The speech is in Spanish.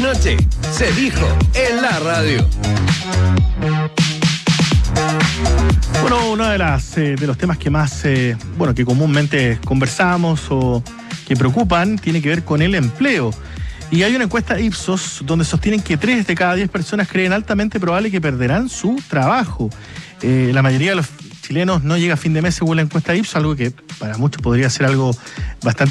noche se dijo en la radio. Bueno, uno de los temas que más, que comúnmente conversamos o que preocupan tiene que ver con el empleo. Y hay una encuesta Ipsos donde sostienen que 3 de cada 10 personas creen altamente probable que perderán su trabajo. La mayoría de los chilenos no llega a fin de mes según la encuesta Ipsos, algo que para muchos podría ser algo bastante